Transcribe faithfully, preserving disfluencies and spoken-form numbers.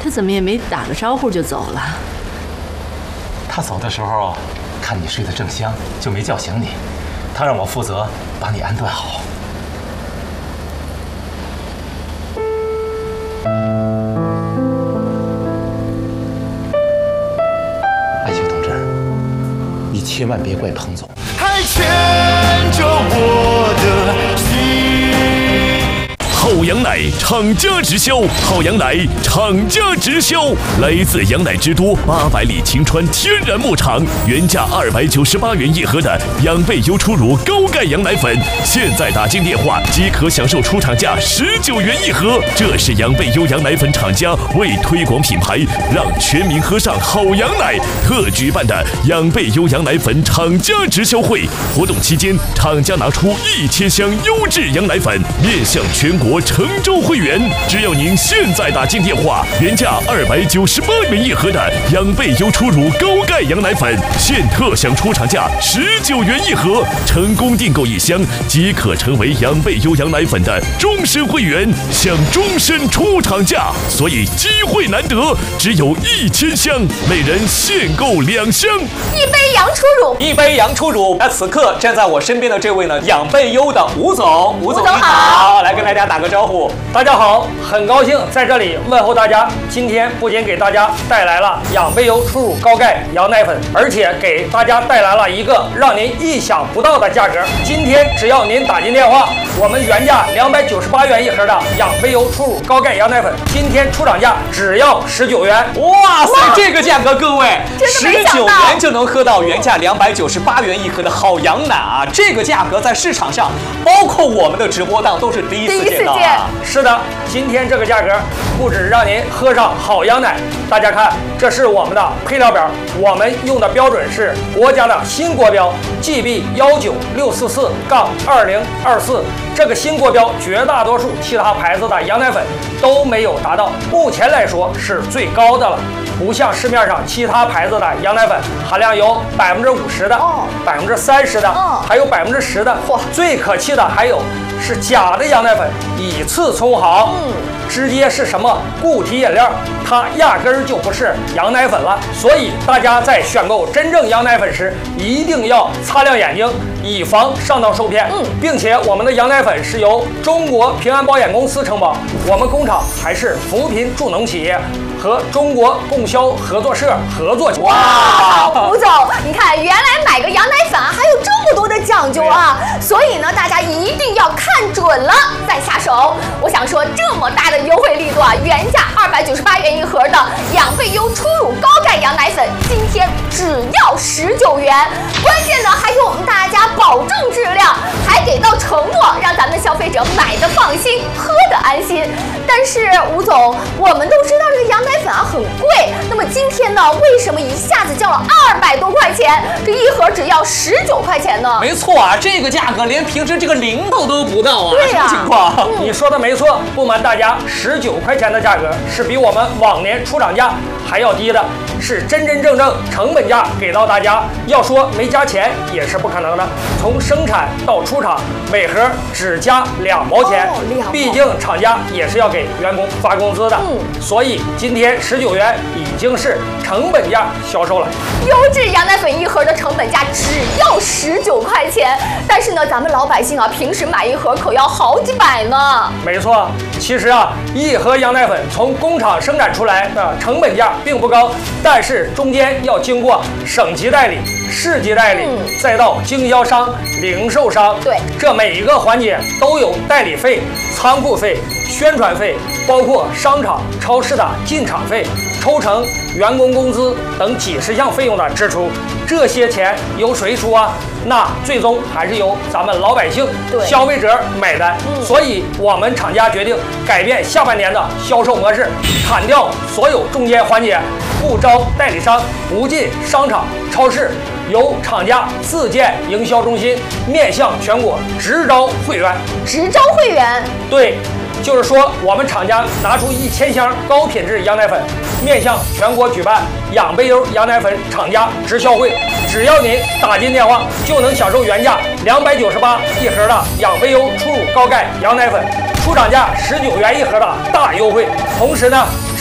他怎么也没打个招呼就走了？ 他走的时候，看你睡得正香，就没叫醒你。他让我负责把你安顿好。爱卿同志，你千万别怪彭总。 还牵着我的心。 好羊奶厂家直销，好羊奶厂家直销，来自羊奶之都八百里晴川天然牧场，原价二百九十八元一盒的养贝优初乳高钙羊奶粉，现在打进电话即可享受出厂价十九元一盒。这是养贝优羊奶粉厂家为推广品牌，让全民喝上好羊奶特举办的养贝优羊奶粉厂家直销会。活动期间，厂家拿出一千箱优质羊奶粉，面向全国成州会员。只要您现在打进电话，原价二百九十八元一盒的养贝优初乳高钙羊奶粉，现特享出厂价十九元一盒。成功订购一箱即可成为养贝优羊奶粉的终身会员，享终身出厂价。所以机会难得，只有一千箱，每人限购两箱。 一杯羊初乳， 一杯羊初乳。那此刻站在我身边的这位呢，养贝优的吴总，吴总你吴总好好，来跟大家打个招呼。 大家好，很高兴在这里问候大家。今天不仅给大家带来了养贝优初乳高钙羊奶粉，而且给大家带来了一个让您意想不到的价格。今天只要您打进电话，我们原价两百九十八元一盒的养贝优初乳高钙羊奶粉，今天出厂价只要十九元。 哇塞，这个价格，各位， 真的没十九想到元就能喝到原价两百九十八元一盒的好羊奶啊！这个价格在市场上，包括我们的直播档都是第一次见到啊！ 是的，今天这个价格不止让您喝上好羊奶，大家看，这是我们的配料表，我们用的标准是国家的新国标 G B 幺九六四四杠二零二四。这个新国标，绝大多数其他牌子的羊奶粉都没有达到，目前来说是最高的了。不像市面上其他牌子的羊奶粉含量有百分之五十的、百分之三十的， 哦还有百分之十的。 嚯最可气的还有是假的羊奶粉，以次充好， 嗯直接是什么固体饮料，它压根儿就不是羊奶粉了。所以大家在选购真正羊奶粉时，一定要擦亮眼睛，以防上当受骗。 嗯， 并且我们的羊奶粉是由中国平安保险公司承保，我们工厂还是扶贫助农企业和中国供销合作社合作。 哇，吴总，你看，原来买个羊奶粉啊，还有这么多的讲究啊！所以呢，大家一定要看准了再下手。我想说，这么大的优惠力度啊，原价二百九十八元一盒的养贝优初乳高钙羊奶粉，今天只要十九元。关键呢，还给我们大家保证质量，还给到承诺，让咱们消费者买的放心，喝的安心。但是吴总，我们都知道这个羊奶粉啊很贵，那么今天呢，为什么一下子降了二百多块钱？这一盒只要十九块钱呢？ 没错啊，这个价格连平时这个零头都不到啊！ 对呀什么情况？ 嗯你说的没错，不瞒大家，十九块钱的价格是比我们往年出厂价还要低的，是真真正正成本价给到大家。要说没加钱也是不可能的，从生产到出厂，每盒只加两毛钱， 哦两毛毕竟厂家也是要给员工发工资的， 嗯所以今天十九元已经是成本价销售了。 优质羊奶粉一盒的成本价只要十九块钱，但是呢，咱们老百姓啊，平时买一盒可要好几百呢。 没错，其实啊，一盒羊奶粉从工厂生产出来的成本价并不高，但是中间要经过省级代理、市级代理， 嗯再到经销商、零售商， 对， 这每一个环节都有代理费、仓库费、宣传费，包括商场、超市的进场费、抽成、员工工资等几十项费用的支出。这些钱由谁出啊？那最终还是由咱们老百姓、 对消费者买单。 嗯所以我们厂家决定改变下半年的销售模式，砍掉所有中间环节，不招代理商，不进商场、超市，由厂家自建营销中心，面向全国，直招会员。 直招会员， 对，就是说我们厂家拿出一千箱高品质羊奶粉，面向全国举办养贝优羊奶粉厂家直销会。只要您打进电话，就能享受原价两百九十八一盒的养贝优初乳高钙羊奶粉，出厂价十九元一盒的大优惠。同时呢，